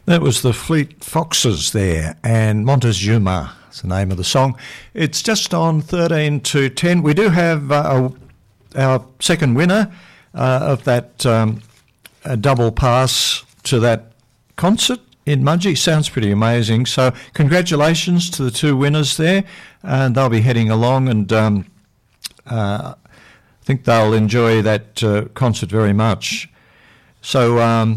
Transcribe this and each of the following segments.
That was the Fleet Foxes there, and Montezuma is the name of the song. It's just on 13 to 10. We do have our second winner of that double pass to that concert in Mudgee. Sounds pretty amazing. So congratulations to the two winners there, and they'll be heading along, and I think they'll enjoy that concert very much. So,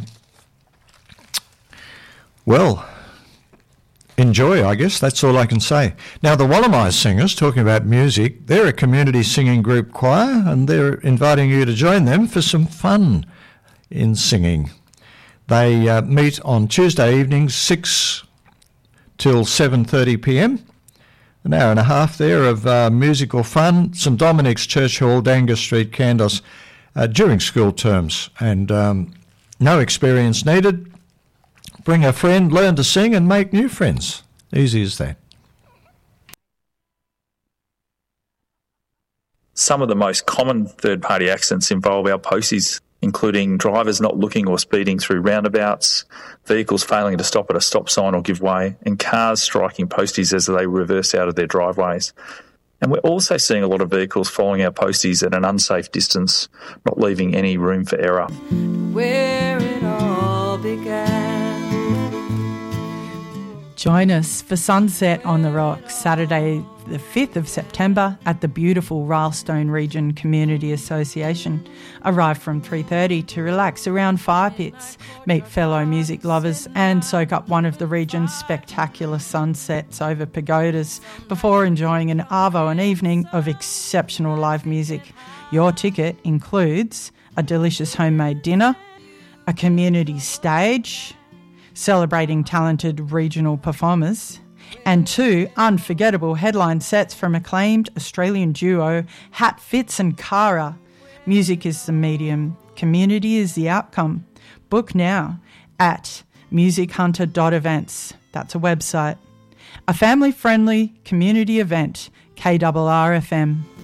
well, enjoy, I guess. That's all I can say. Now, the Wallamai Singers, talking about music, they're a community singing group choir, and they're inviting you to join them for some fun in singing. They meet on Tuesday evenings, 6 till 7:30 p.m. An hour and a half there of musical fun. St Dominic's Church Hall, Dangus Street, Kandos, during school terms. And no experience needed. Bring a friend, learn to sing, and make new friends. Easy as that. Some of the most common third-party accidents involve our posties, including drivers not looking or speeding through roundabouts, vehicles failing to stop at a stop sign or give way, and cars striking posties as they reverse out of their driveways. And we're also seeing a lot of vehicles following our posties at an unsafe distance, not leaving any room for error. Where it all began. Join us for Sunset on the Rocks, Saturday the 5th of September at the beautiful Rylstone Region Community Association. Arrive from 3:30 to relax around fire pits, meet fellow music lovers and soak up one of the region's spectacular sunsets over pagodas before enjoying an arvo and evening of exceptional live music. Your ticket includes a delicious homemade dinner, a community stage celebrating talented regional performers, and 2 unforgettable headline sets from acclaimed Australian duo Hat Fitz and Cara. Music is the medium, community is the outcome. Book now at musichunter.events. That's a website. A family-friendly community event, KRRFM.